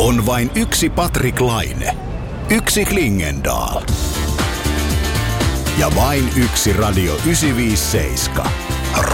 On vain yksi Patrik Laine. Yksi Klingendahl. Ja vain yksi Radio 957.